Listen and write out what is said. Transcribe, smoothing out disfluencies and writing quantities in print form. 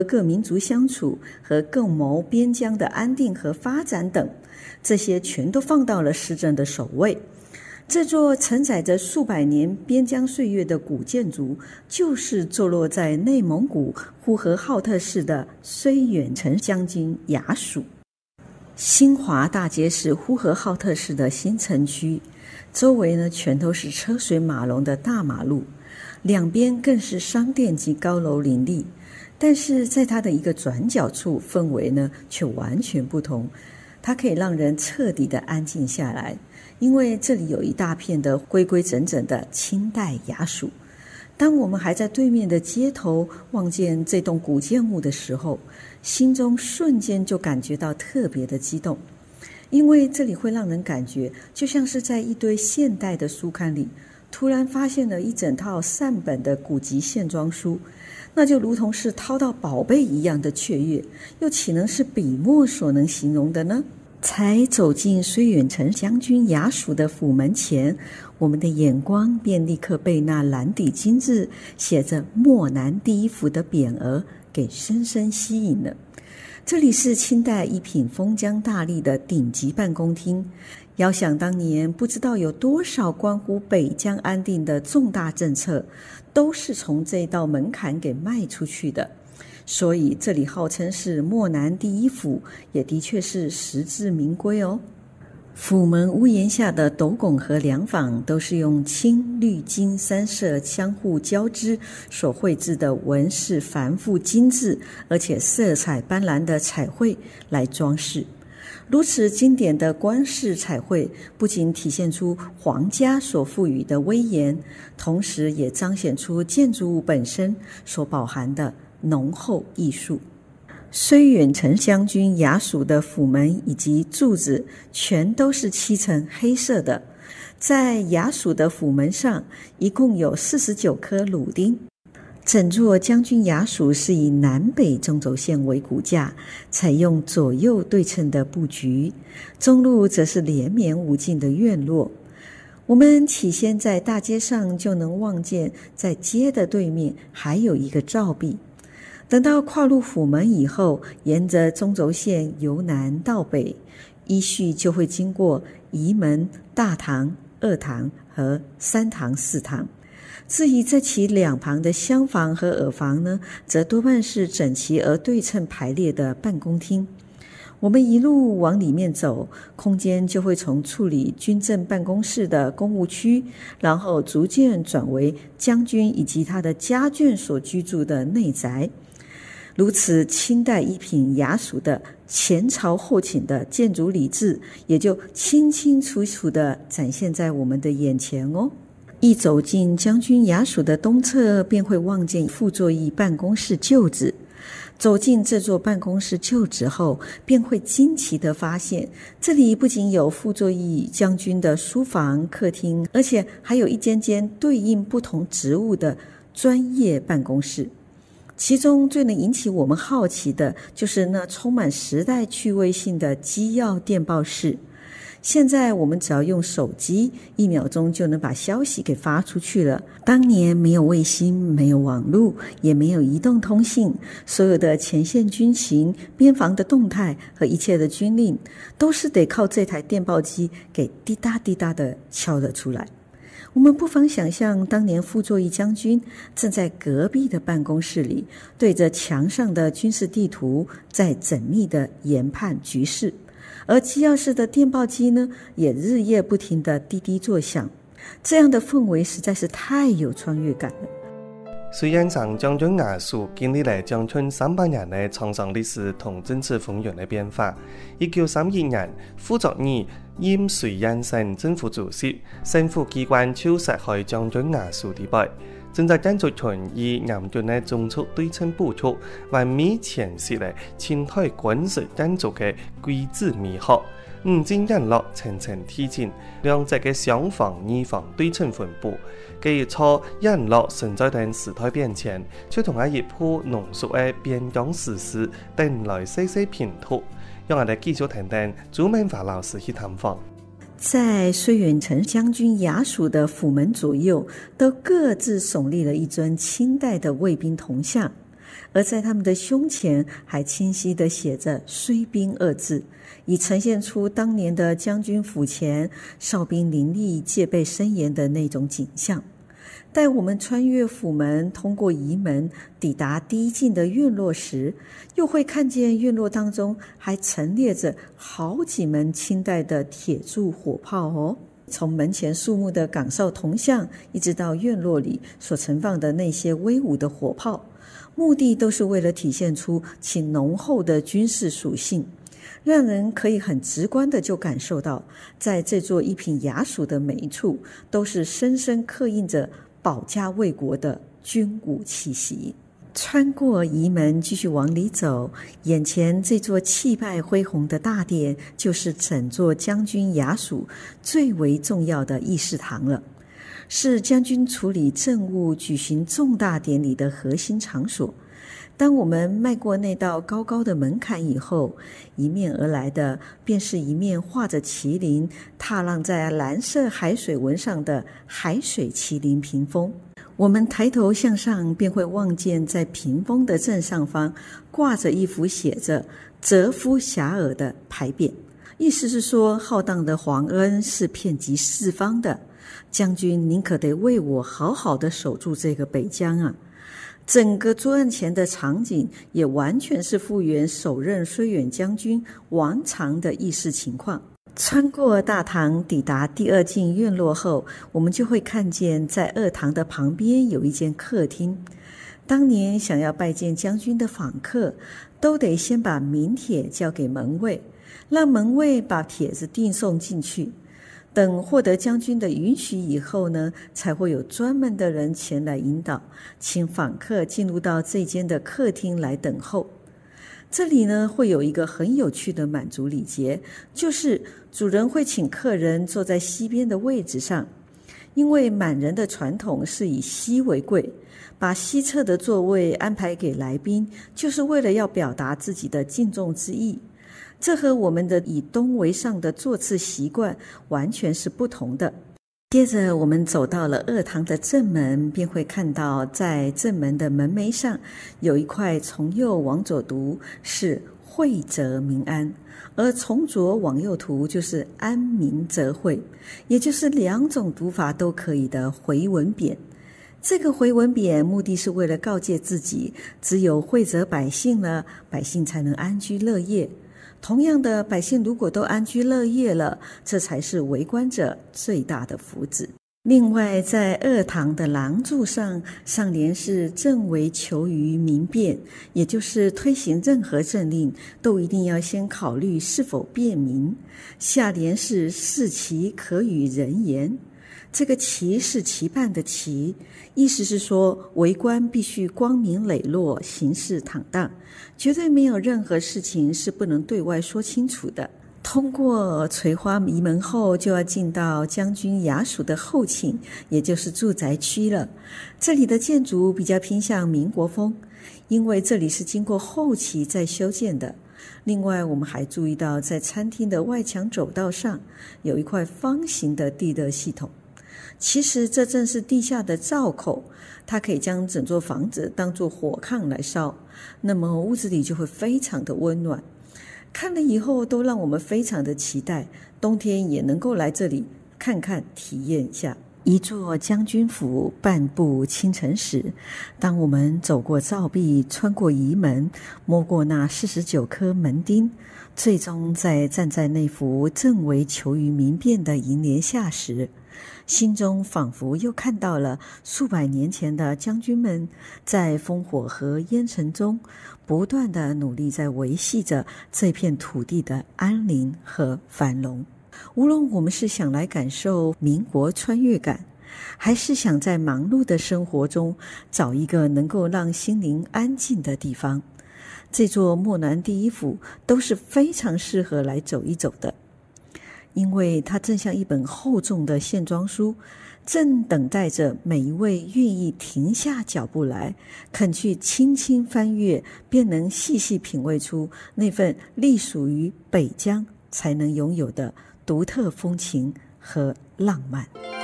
各民族相处和共谋边疆的安定和发展等，这些全都放到了市政的首位。这座承载着数百年边疆岁月的古建筑，就是坐落在内蒙古呼和浩特市的绥远城将军衙署。新华大街是呼和浩特市的新城区，周围呢全都是车水马龙的大马路，两边更是商店及高楼林立。但是在它的一个转角处，氛围呢却完全不同，它可以让人彻底的安静下来，因为这里有一大片的规规整整的清代衙署。当我们还在对面的街头望见这栋古建物的时候，心中瞬间就感觉到特别的激动，因为这里会让人感觉就像是在一堆现代的书刊里突然发现了一整套善本的古籍线装书，那就如同是掏到宝贝一样的雀跃，又岂能是笔墨所能形容的呢？才走进绥远城将军衙署的府门前，我们的眼光便立刻被那蓝底金字写着漠南第一府的匾额给深深吸引了。这里是清代一品封疆大吏的顶级办公厅，遥想当年，不知道有多少关乎北疆安定的重大政策都是从这道门槛给迈出去的，所以这里号称是漠南第一府，也的确是实至名归哦。府门屋檐下的斗拱和梁坊都是用青绿金三色相互交织所绘制的纹饰繁复精致而且色彩斑斓的彩绘来装饰。如此经典的官式彩绘不仅体现出皇家所赋予的威严，同时也彰显出建筑物本身所饱含的浓厚艺术。绥远城将军衙署的府门以及柱子全都是漆成黑色的，在衙署的府门上一共有49颗鲁丁。整座将军衙署是以南北中轴线为骨架，采用左右对称的布局，中路则是连绵无尽的院落。我们起先在大街上就能望见，在街的对面还有一个照壁。等到跨入府门以后，沿着中轴线由南到北，依序就会经过仪门、大堂、二堂和三堂、四堂。至于在其两旁的厢房和耳房呢，则多半是整齐而对称排列的办公厅。我们一路往里面走，空间就会从处理军政办公室的公务区，然后逐渐转为将军以及他的家眷所居住的内宅。如此，清代一品衙署的前朝后寝的建筑礼制也就清清楚楚地展现在我们的眼前哦。一走进将军衙署的东侧，便会望见副座议办公室旧址。走进这座办公室旧址后，便会惊奇地发现，这里不仅有副座议将军的书房、客厅，而且还有一间间对应不同职务的专业办公室。其中最能引起我们好奇的就是那充满时代趣味性的机要电报室。现在我们只要用手机，1秒钟就能把消息给发出去了。当年没有卫星，没有网络，也没有移动通信，所有的前线军情、边防的动态和一切的军令，都是得靠这台电报机给滴答滴答的敲了出来。我们不妨想象，当年副座议将军正在隔壁的办公室里，对着墙上的军事地图在缜密的研判局势，而机要室的电报机呢，也日夜不停地滴滴作响。这样的氛围实在是太有穿越感了。 绥远城将军衙署经历了将近300年的沧桑历史同政治风云的变化。1931年，傅作义任绥远省政府主席，省府机关就撤去将军衙署地位。政治建筑群以严峻的中促对称布局，完美诠释了清代军事建筑的规制美学。5间院落层层递进，两侧的厢房、二房对称分布，基础院落承载着时代变迁，却同一部浓缩的边疆史诗等来细细拼图。让我哋继续听听朱明华老师去探访。 在绥远城将军衙署的府门左右，都各自耸立了一尊清代的卫兵铜像。 而在他们的胸前还清晰地写着虽兵二字，以呈现出当年的将军府前哨兵林立、戒备森严的那种景象。待我们穿越府门，通过仪门，抵达第一进的院落时，又会看见院落当中还陈列着好几门清代的铁铸火炮哦。从门前肃穆的岗哨铜像，一直到院落里所盛放的那些威武的火炮，目的都是为了体现出其浓厚的军事属性，让人可以很直观的就感受到，在这座一品衙署的每一处，都是深深刻印着保家卫国的军武气息。穿过仪门继续往里走，眼前这座气派恢宏的大殿，就是整座将军衙署最为重要的议事堂了，是将军处理政务、举行重大典礼的核心场所。当我们迈过那道高高的门槛以后，迎面而来的便是一面画着麒麟踏浪在蓝色海水纹上的海水麒麟屏风。我们抬头向上，便会望见在屏风的正上方挂着一幅写着“泽夫遐迩”的牌匾，意思是说浩荡的皇恩是遍及四方的，将军您可得为我好好的守住这个北疆啊。整个桌案前的场景也完全是复原首任绥远将军王常的议事情况。穿过大堂抵达第二进院落后，我们就会看见在二堂的旁边有一间客厅。当年想要拜见将军的访客，都得先把名帖交给门卫，让门卫把帖子递送进去。等获得将军的允许以后呢，才会有专门的人前来引导，请访客进入到这间的客厅来等候。这里呢，会有一个很有趣的满族礼节，就是主人会请客人坐在西边的位置上，因为满人的传统是以西为贵，把西侧的座位安排给来宾，就是为了要表达自己的敬重之意。这和我们的以东为上的座次习惯完全是不同的。接着我们走到了二堂的正门，便会看到在正门的门楣上有一块从右往左读是惠泽民安，而从左往右读就是安民泽惠，也就是两种读法都可以的回文匾。这个回文匾目的是为了告诫自己，只有惠泽百姓了，百姓才能安居乐业。同样的，百姓如果都安居乐业了，这才是为官者最大的福祉。另外，在二堂的廊柱上，上联是政为求于民便，也就是推行任何政令都一定要先考虑是否便民。下联是事其可与人言，这个期是期盼的期，意思是说为官必须光明磊落，行事坦荡，绝对没有任何事情是不能对外说清楚的。通过垂花仪门后，就要进到将军衙署的后寝，也就是住宅区了。这里的建筑比较偏向民国风，因为这里是经过后期再修建的。另外，我们还注意到在餐厅的外墙走道上有一块方形的地热系统，其实这正是地下的灶口，它可以将整座房子当作火炕来烧，那么屋子里就会非常的温暖。看了以后都让我们非常的期待，冬天也能够来这里看看体验一下。一座将军府，半步倾城时，当我们走过灶壁，穿过仪门，摸过那49颗门钉，最终在站在那幅政为求于民便的楹联下时，心中仿佛又看到了数百年前的将军们在烽火和烟尘中不断地努力在维系着这片土地的安宁和繁荣。无论我们是想来感受民国穿越感，还是想在忙碌的生活中找一个能够让心灵安静的地方，这座漠南第一府都是非常适合来走一走的。因为它正像一本厚重的线装书，正等待着每一位愿意停下脚步来，肯去轻轻翻阅，便能细细品味出那份隶属于北疆才能拥有的独特风情和浪漫。